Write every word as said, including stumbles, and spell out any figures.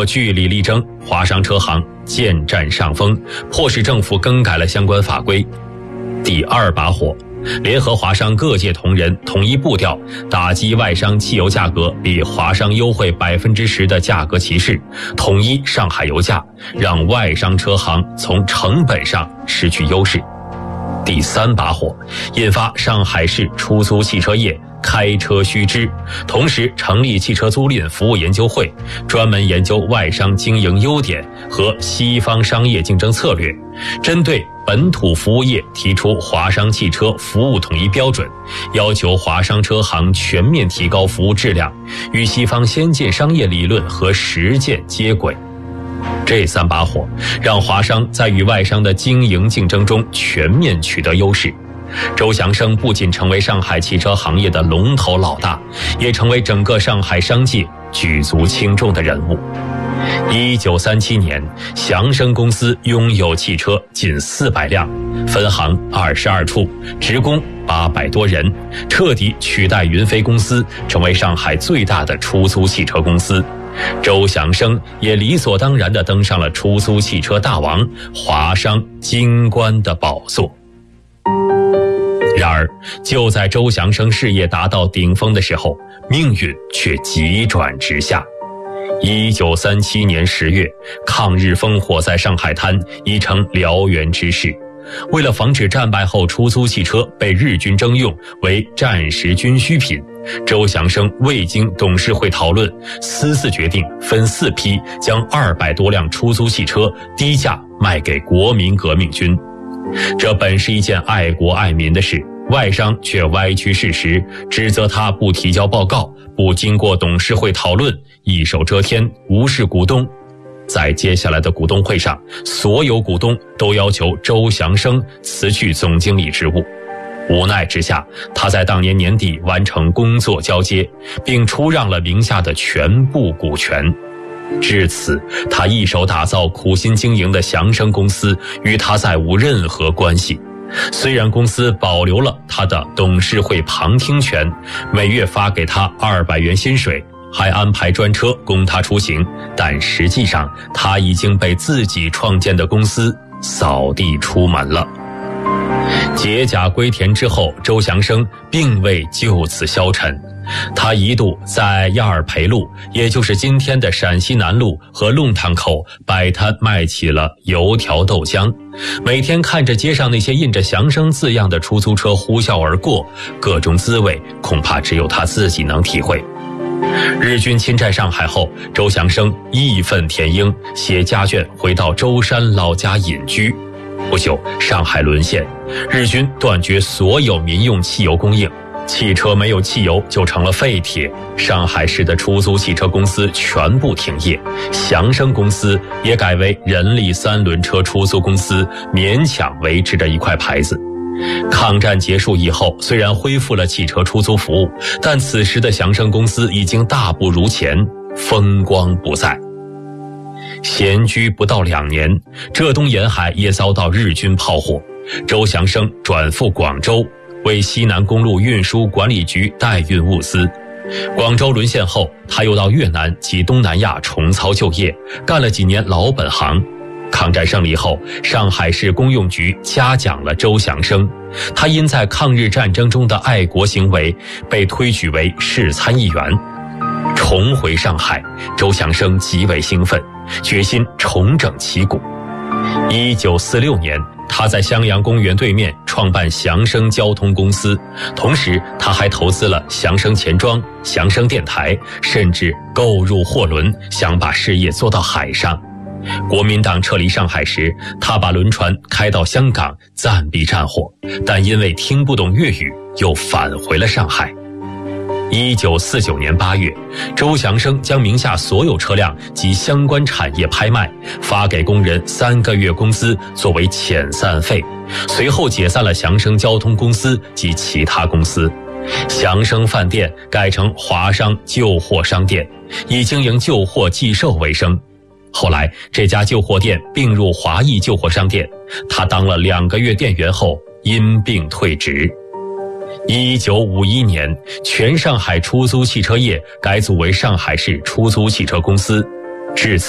或据理力争，华商车行渐占上风，迫使政府更改了相关法规。第二把火，联合华商各界同仁统一步调，打击外商汽油价格比华商优惠百分之十的价格歧视，统一上海油价，让外商车行从成本上失去优势。第三把火，引发上海市出租汽车业开车须知，同时成立汽车租赁服务研究会，专门研究外商经营优点和西方商业竞争策略，针对本土服务业提出华商汽车服务统一标准，要求华商车行全面提高服务质量，与西方先进商业理论和实践接轨。这三把火让华商在与外商的经营竞争中全面取得优势。周祥生不仅成为上海汽车行业的龙头老大，也成为整个上海商界举足轻重的人物。一九三七年，祥生公司拥有汽车近四百辆，分行二十二处，职工八百多人，彻底取代云飞公司，成为上海最大的出租汽车公司。周祥生也理所当然地登上了出租汽车大王华商京官的宝座。然而，就在周祥生事业达到顶峰的时候，命运却急转直下。一九三七年十月，抗日烽火在上海滩已成燎原之势。为了防止战败后出租汽车被日军征用为战时军需品，周祥生未经董事会讨论，私自决定分四批将二百多辆出租汽车低价卖给国民革命军。这本是一件爱国爱民的事，外商却歪曲事实，指责他不提交报告，不经过董事会讨论，一手遮天，无视股东。在接下来的股东会上，所有股东都要求周祥生辞去总经理职务。无奈之下，他在当年年底完成工作交接，并出让了名下的全部股权。至此，他一手打造苦心经营的祥生公司与他再无任何关系。虽然公司保留了他的董事会旁听权，每月发给他二百元薪水，还安排专车供他出行，但实际上他已经被自己创建的公司扫地出门了。解甲归田之后，周祥生并未就此消沉，他一度在亚尔培路，也就是今天的陕西南路和弄堂口摆摊卖起了油条豆浆，每天看着街上那些印着祥生字样的出租车呼啸而过，各种滋味恐怕只有他自己能体会。日军侵占上海后，周祥生义愤填膺，携家眷回到舟山老家隐居。不久，上海沦陷，日军断绝所有民用汽油供应，汽车没有汽油就成了废铁，上海市的出租汽车公司全部停业，祥生公司也改为人力三轮车出租公司，勉强维持着一块牌子。抗战结束以后，虽然恢复了汽车出租服务，但此时的祥生公司已经大不如前，风光不再。闲居不到两年，浙东沿海也遭到日军炮火，周祥生转赴广州，为西南公路运输管理局代运物资。广州沦陷后，他又到越南及东南亚重操旧业，干了几年老本行。抗战胜利后，上海市公用局嘉奖了周祥生，他因在抗日战争中的爱国行为，被推举为市参议员。重回上海，周祥生极为兴奋，决心重整旗鼓。一九四六年，他在襄阳公园对面创办祥生交通公司，同时他还投资了祥生钱庄、祥生电台，甚至购入货轮，想把事业做到海上。国民党撤离上海时，他把轮船开到香港暂避战火，但因为听不懂粤语，又返回了上海。一九四九年八月，周祥生将名下所有车辆及相关产业拍卖，发给工人三个月工资作为遣散费，随后解散了祥生交通公司及其他公司。祥生饭店改成华商旧货商店，以经营旧货寄售为生。后来这家旧货店并入华谊旧货商店，他当了两个月店员后因病退职。一九五一年，全上海出租汽车业改组为上海市出租汽车公司，至此